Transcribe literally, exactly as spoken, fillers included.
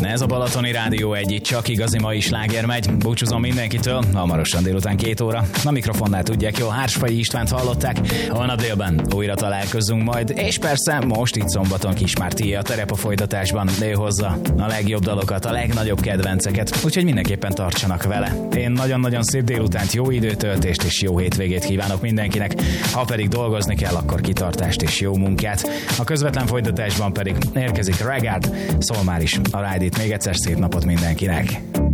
Ez a Balatoni Rádió egy, itt csak igazi mai sláger megy. Búcsúzom mindenkitől, hamarosan délután két óra. A mikrofonnál tudják, jó, Hársfai Istvánt hallották. Holnap délben újra találkozunk majd, és persze most itt szombaton Kismárti a terep a folytatásban. De hozza a legjobb dalokat, a legnagyobb kedvenceket, úgyhogy mindenképpen tartsanak vele. Én nagyon-nagyon szép délutánt, jó időtöltést és jó hétvégét kívánok mindenkinek. Ha pedig dolgozni kell, akkor kitartást és jó munkát. A közvetlen folytatásban pedig érkezik Regard, szól már is a Ride It. Még egyszer szép napot mindenkinek!